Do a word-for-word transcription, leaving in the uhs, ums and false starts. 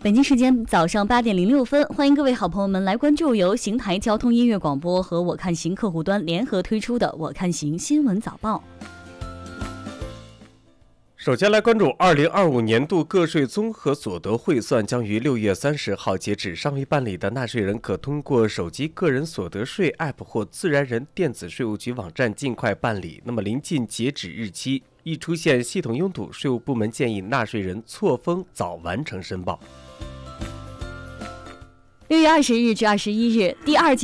北京时间早上八点零六分，欢迎各位好朋友们来关注由邢台交通音乐广播和我看行客户端联合推出的我看行新闻早报。 首先来关注二零二五年度个税综合所得汇算将于六月三十号截止，尚未办理的纳税人可通过手机个人所得税 A P P 或自然人电子税务局网站尽快办理。那么临近截止日期，一出现系统拥堵，税务部门建议纳税人错峰早完成申报。 六月二十日至二十一日，第二届